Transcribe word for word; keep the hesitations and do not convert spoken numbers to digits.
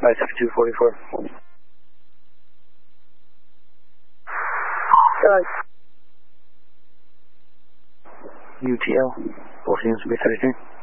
nine seven two forty-four. Good. U T L, fourteen, be thirty-three.